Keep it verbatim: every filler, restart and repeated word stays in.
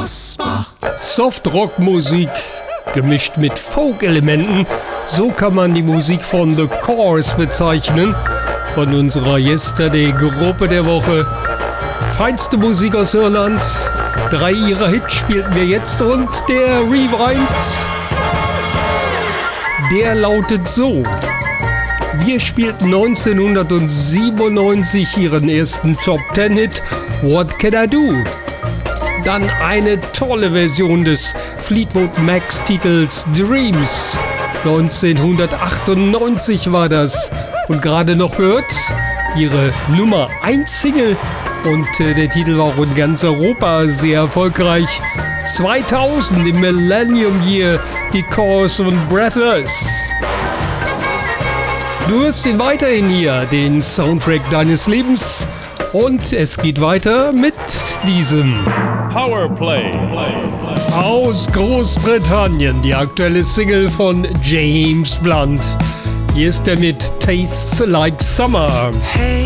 Soft-Rock-Musik gemischt mit Folk-Elementen, so kann man die Musik von The Corrs bezeichnen, von unserer Yesterday-Gruppe der Woche. Feinste Musik aus Irland, drei ihrer Hits spielten wir jetzt und der Rewind, der lautet so. Wir spielten neunzehnhundertsiebenundneunzig ihren ersten Top-Ten-Hit What Can I Do? Dann eine tolle Version des Fleetwood Mac-Titels Dreams. neunzehnhundertachtundneunzig war das. Und gerade noch gehört, ihre Nummer eins Single. Und äh, der Titel war auch in ganz Europa sehr erfolgreich. zweitausend im Millennium Year, die Corrs und Breathless. Du hörst ihn weiterhin hier, den Soundtrack deines Lebens. Und es geht weiter mit diesem Powerplay. Aus Großbritannien, die aktuelle Single von James Blunt. Hier ist er mit Tastes Like Summer. Hey.